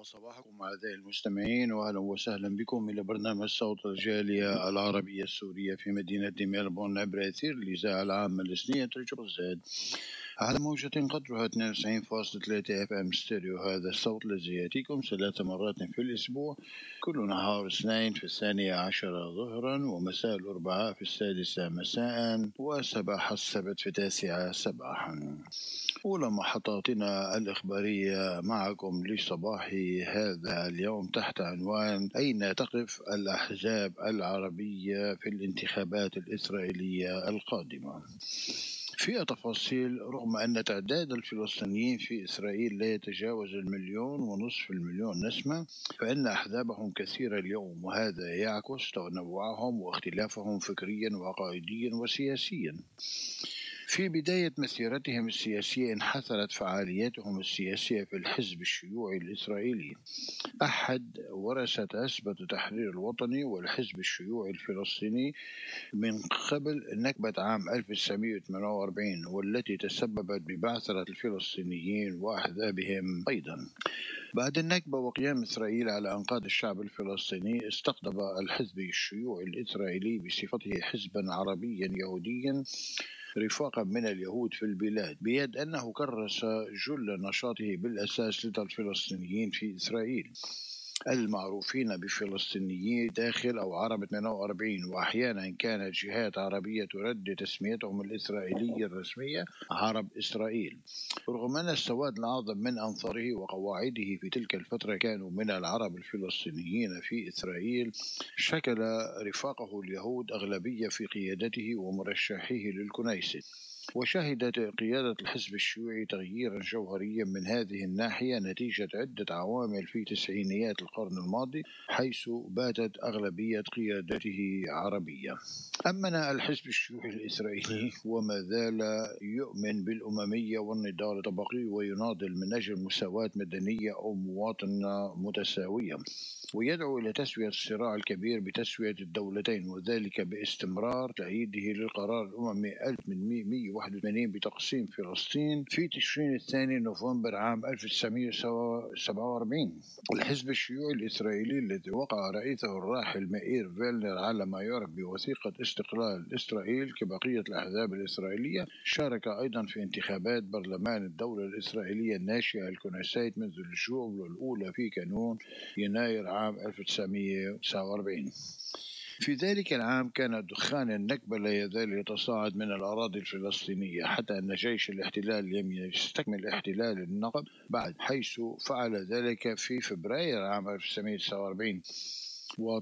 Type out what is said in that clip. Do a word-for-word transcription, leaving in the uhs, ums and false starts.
صباحكم أعزائي المستمعين، وأهلا وسهلا بكم إلى برنامج صوت الجالية العربية السورية في مدينة ميلبورن عبر أثير الإذاعة العامة الإسلامية ترجو زاد على موجة قدرها اثنين وتسعين فاصلة ثلاثة اف ام ستيريو. هذا الصوت الذي يأتيكم ثلاث مرات في الأسبوع، كل نهار اثنين في الثانية عشرة ظهرا، ومساء الأربعاء في السادسة مساء، وصباح السبت في التاسعة صباحا. أولى محطاتنا الإخبارية معكم لصباح هذا اليوم تحت عنوان: أين تقف الأحزاب العربية في الانتخابات الإسرائيلية القادمة؟ في تفاصيل: رغم أن تعداد الفلسطينيين في إسرائيل لا يتجاوز المليون ونصف المليون نسمة، فإن أحزابهم كثيرة اليوم، وهذا يعكس تنوعهم واختلافهم فكريا وعقائديا وسياسيا. في بداية مسيرتهم السياسية انحصرت فعالياتهم السياسية في الحزب الشيوعي الإسرائيلي، أحد ورثة عصبة التحرير الوطني والحزب الشيوعي الفلسطيني من قبل نكبة عام ألف وتسعمائة وثمانية وأربعين، والتي تسببت ببعثرة الفلسطينيين وأحزابهم أيضا. بعد النكبة وقيام إسرائيل على أنقاض الشعب الفلسطيني، استقطب الحزب الشيوعي الإسرائيلي بصفته حزبا عربيا يهوديا رفاقا من اليهود في البلاد، بيد أنه كرس جل نشاطه بالأساس لدى الفلسطينيين في إسرائيل المعروفين بفلسطينيي داخل أو عرب ثمانية وأربعين، وأحيانا كانت جهات عربية ترد تسميتهم الإسرائيلية الرسمية عرب إسرائيل. رغم أن السواد الأعظم من أنصاره وقواعده في تلك الفترة كانوا من العرب الفلسطينيين في إسرائيل، شكل رفاقه اليهود أغلبية في قيادته ومرشحيه للكنيسة. وشهدت قيادة الحزب الشيوعي تغييرا جوهريا من هذه الناحية نتيجة عدة عوامل في تسعينيات القرن الماضي، حيث باتت أغلبية قيادته عربية. أمن الحزب الشيوعي الإسرائيلي وما زال يؤمن بالأممية والنضال الطبقي، ويناضل من أجل مساواة مدنية أو مواطنة متساوية، ويدعو إلى تسوية الصراع الكبير بتسوية الدولتين، وذلك باستمرار تأييده للقرار الأممي ألف وثمانمائة وواحد وثمانين بتقسيم فلسطين في تشرين الثاني نوفمبر عام ألف وتسعمائة وسبعة وأربعين. الحزب الشيوعي الإسرائيلي الذي وقع رئيسه الراحل مائير فيلنر على ما يعرف بوثيقة استقلال إسرائيل كبقية الأحزاب الإسرائيلية، شارك أيضا في انتخابات برلمان الدولة الإسرائيلية الناشئة الكنيسيت منذ الجولة الأولى في كانون يناير عام ألف وتسعمائة وتسعة وأربعين. في ذلك العام كان دخان النكبة لا يزال يتصاعد من الأراضي الفلسطينية، حتى أن جيش الاحتلال لم يستكمل احتلال النقب بعد، حيث فعل ذلك في فبراير عام ألف وتسعمائة وتسعة وأربعين،